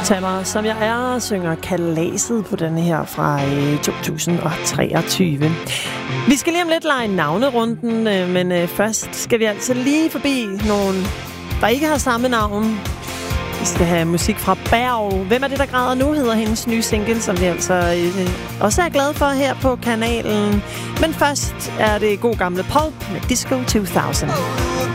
Tag mig, som jeg er, synger Kalaset på denne her fra 2023. Vi skal lige om lidt lege navnerunden, men først skal vi altså lige forbi nogen, der ikke har samme navn. Vi skal have musik fra Berg. Hvem er det, der græder nu, hedder hendes nye single, som vi altså også er glade for her på kanalen. Men først er det god gamle Pulp med Disco 2000.